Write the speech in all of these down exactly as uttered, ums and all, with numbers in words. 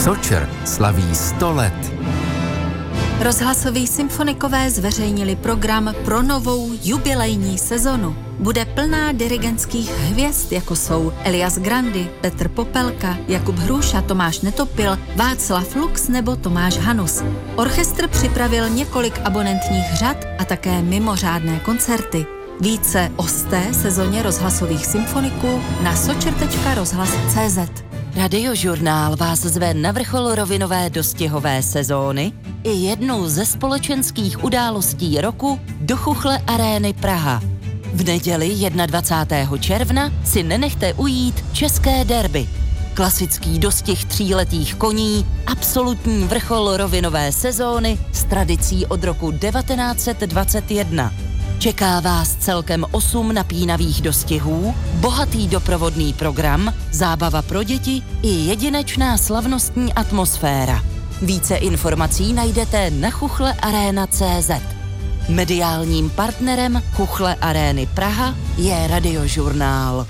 Sočer slaví sto let. Rozhlasoví symfonikové zveřejnili program pro novou jubilejní sezonu. Bude plná dirigentských hvězd, jako jsou Elias Grandi, Petr Popelka, Jakub Hruša, Tomáš Netopil, Václav Lux nebo Tomáš Hanus. Orchestr připravil několik abonentních řad a také mimořádné koncerty. Více o sté sezóně rozhlasových symfoniků na sočer tečka rozhlas tečka cé zet. Radiožurnál vás zve na vrchol rovinové dostihové sezóny i jednu ze společenských událostí roku do Chuchle Arény Praha. V neděli dvacátého prvního června si nenechte ujít české derby. Klasický dostih tříletých koní, absolutní vrchol rovinové sezóny s tradicí od roku devatenáct set dvacet jedna. Čeká vás celkem osm napínavých dostihů, bohatý doprovodný program, zábava pro děti i jedinečná slavnostní atmosféra. Více informací najdete na chuchle arena tečka cé zet. Mediálním partnerem Chuchle Arény Praha je Radiožurnál.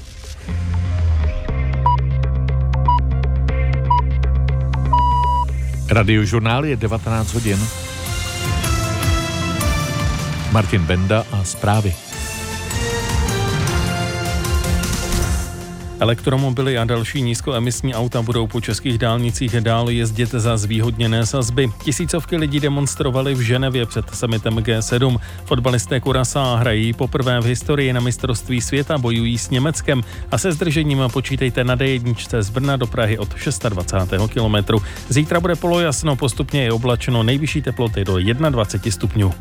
Radiožurnál je devatenáct hodin. Martin Benda a zprávy. Elektromobily a další nízkoemisní auta budou po českých dálnicích dál jezdit za zvýhodněné sazby. Tisícovky lidí demonstrovali v Ženevě před summitem G sedm. Fotbalisté Curaçaa hrají poprvé v historii na mistrovství světa, bojují s Německem a se zdržením počítejte na dé jedna z Brna do Prahy od dvacátého šestého kilometru. Zítra bude polojasno, postupně je oblačno, nejvyšší teploty do dvacet jedna stupňů.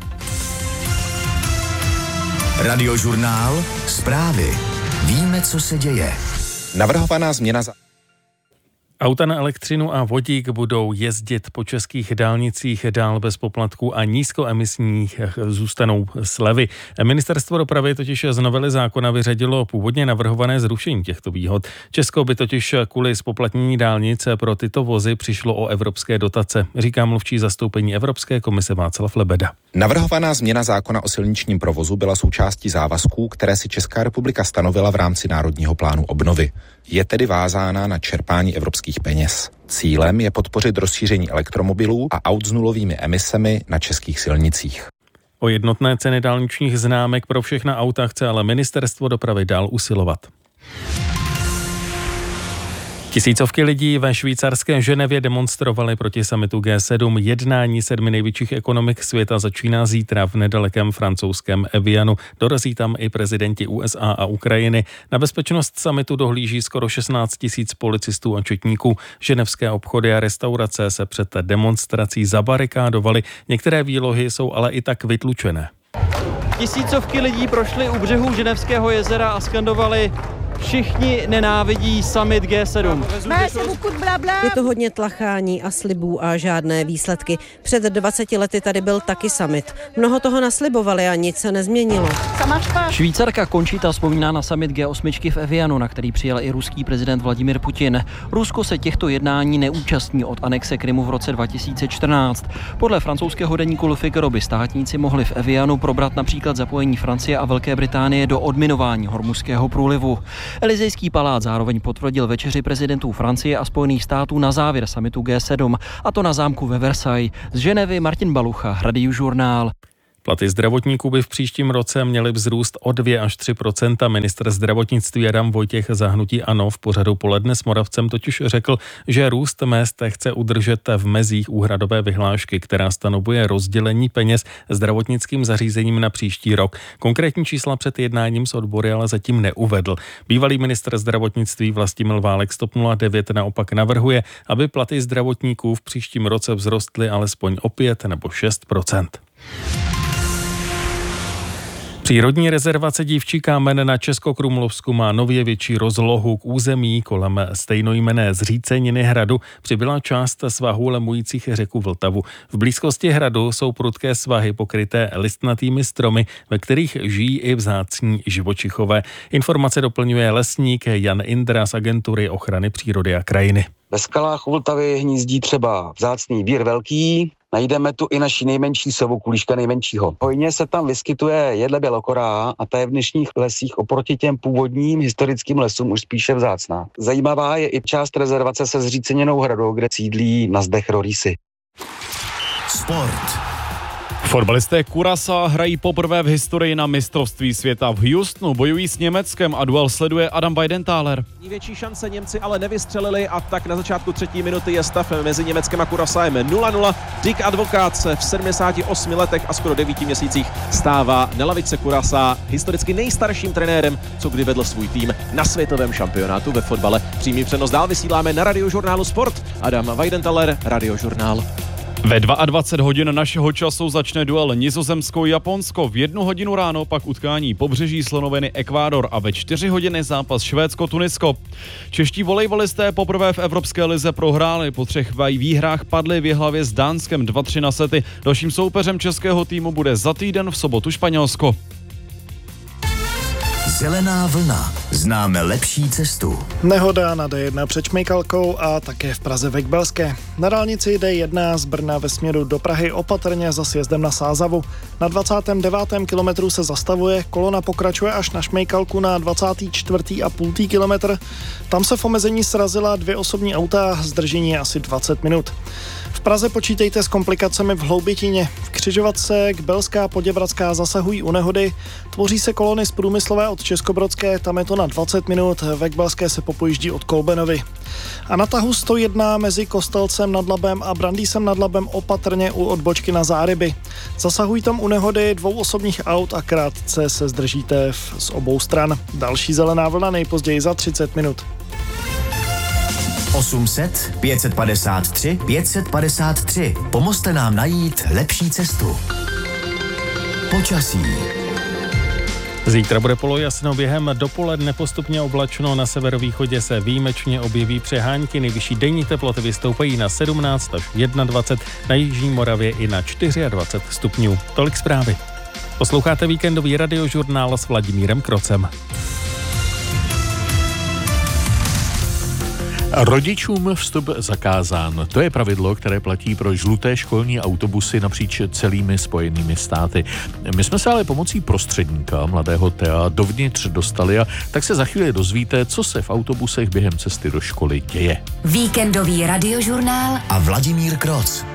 Radiožurnál, zprávy. Víme, co se děje. Navrhovaná změna za... Auta na elektřinu a vodík budou jezdit po českých dálnicích dál bez poplatků a nízkoemisních zůstanou slevy. Ministerstvo dopravy totiž z novely zákona vyřadilo původně navrhované zrušení těchto výhod. Česko by totiž kvůli zpoplatnění dálnice pro tyto vozy přišlo o evropské dotace, říká mluvčí zastoupení Evropské komise Václav Lebeda. Navrhovaná změna zákona o silničním provozu byla součástí závazků, které si Česká republika stanovila v rámci Národního plánu obnovy. Je tedy vázána na čerpání evropských peněz. Cílem je podpořit rozšíření elektromobilů a aut s nulovými emisemi na českých silnicích. O jednotné ceny dálničních známek pro všechna auta chce ale Ministerstvo dopravy dál usilovat. Tisícovky lidí ve švýcarské Ženevě demonstrovali proti summitu G sedm. Jednání sedmi největších ekonomik světa začíná zítra v nedalekém francouzském Evianu. Dorazí tam i prezidenti U S A a Ukrajiny. Na bezpečnost summitu dohlíží skoro šestnáct tisíc policistů a četníků. Ženevské obchody a restaurace se před demonstrací zabarikádovaly. Některé výlohy jsou ale i tak vytlučené. Tisícovky lidí prošly u břehu Ženevského jezera a skandovali: všichni nenávidí summit G sedm. Je to hodně tlachání a slibů a žádné výsledky. Před dvaceti lety tady byl taky summit. Mnoho toho naslibovali a nic se nezměnilo. Švýcarka Conchita vzpomíná na summit G osm v Evianu, na který přijel i ruský prezident Vladimír Putin. Rusko se těchto jednání neúčastní od anexe Krymu v roce dva tisíce čtrnáct. Podle francouzského deníku Le Figaro by státníci mohli v Evianu probrat například zapojení Francie a Velké Británie do odminování Hormuzského průlivu. Elizejský palác zároveň potvrdil večeři prezidentů Francie a Spojených států na závěr summitu G sedm, a to na zámku ve Versailles. Z Ženevy Martin Balucha, Radiožurnál. Platy zdravotníků by v příštím roce měly vzrůst o dva až tři procenta. Ministr zdravotnictví Adam Vojtěch za hnutí ANO v pořadu Poledne s Moravcem totiž řekl, že růst mezd chce udržet v mezích úhradové vyhlášky, která stanovuje rozdělení peněz zdravotnickým zařízením na příští rok. Konkrétní čísla před jednáním s odbory ale zatím neuvedl. Bývalý ministr zdravotnictví Vlastimil Válek z TOP nula devět naopak navrhuje, aby platy zdravotníků v příštím roce vzrostly alespoň o pět nebo šest procent. Přírodní rezervace Dívčí kámen na Českokrumlovsku má nově větší rozlohu. K území kolem stejnojmenné zříceniny hradu přibyla část svahů lemujících řeku Vltavu. V blízkosti hradu jsou prudké svahy pokryté listnatými stromy, ve kterých žijí i vzácní živočichové. Informace doplňuje lesník Jan Indra z Agentury ochrany přírody a krajiny. Ve skalách u Vltavy hnízdí třeba vzácný vír velký, najdeme tu i naší nejmenší sovu, kulíška nejmenšího. Hojně se tam vyskytuje jedle bělokorá a ta je v dnešních lesích oproti těm původním historickým lesům už spíše vzácná. Zajímavá je i část rezervace se zříceněnou hradou, kde sídlí na zdech rorýsy. Sport. Fotbalisté Curaçao hrají poprvé v historii na mistrovství světa. V Houstonu bojují s Německem a duel sleduje Adam Weidenthaler. Největší šance Němci ale nevystřelili a tak na začátku třetí minuty je stav mezi Německem a Curaçaem nula nula. Dick Advocaat se v sedmdesáti osmi letech a skoro devíti měsících stává na lavice Curaçao historicky nejstarším trenérem, co kdy vedl svůj tým na světovém šampionátu ve fotbale. Přímý přenos dál vysíláme na Radiožurnálu Sport. Adam Weidenthaler, Radiožurnál. Ve dvacet dva hodin našeho času začne duel Nizozemsko-Japonsko. V jednu hodinu ráno pak utkání Pobřeží slonoviny Ekvádor a ve čtyři hodiny zápas Švédsko-Tunisko. Čeští volejbalisté poprvé v Evropské lize prohráli. Po třech výhrách padli v Jihlavě s Dánskem dva tři na sety. Dalším soupeřem českého týmu bude za týden v sobotu Španělsko. Zelená vlna. Známe lepší cestu. Nehoda na D jedna před Šmejkalkou a také v Praze ve Kbelské. Na dálnici D jedna z Brna ve směru do Prahy opatrně za sjezdem na Sázavu. Na dvacátém devátém kilometru se zastavuje, kolona pokračuje až na Šmejkalku na dvacátém čtvrtém a půl kilometr. Tam se v omezení srazila dvě osobní auta, zdržení je asi dvacet minut. V Praze počítejte s komplikacemi v Hloubětíně. V křižovatce Kbelská Poděbradská zasahují u nehody. Tvoří se kolony z Průmyslové od Českobrodské, tam je to na dvacet minut, ve Kbelské se popojíždí od Kolbenovy. A na tahu sto jedna mezi Kostelcem nad Labem a Brandýsem nad Labem opatrně u odbočky na Záryby. Zasahují tam u nehody dvou osobních aut a krátce se zdržíte v, z obou stran. Další zelená vlna nejpozději za třicet minut. osm set, pět set padesát tři, pět set padesát tři. Pomozte nám najít lepší cestu. Počasí. Zítra bude polojasno, během dopoledne postupně oblačno, na severovýchodě se výjimečně objeví přehánky, nejvyšší denní teploty vystoupají na sedmnáct až dvacet jedna, na jižní Moravě i na dvacet čtyři stupňů. Tolik zprávy. Posloucháte víkendový radiožurnál s Vladimírem Krocem. Rodičům vstup zakázán. To je pravidlo, které platí pro žluté školní autobusy napříč celými Spojenými státy. My jsme se ale pomocí prostředníka, mladého Thea, dovnitř dostali a tak se za chvíli dozvíte, co se v autobusech během cesty do školy děje. Víkendový radiožurnál a Vladimír Kroc.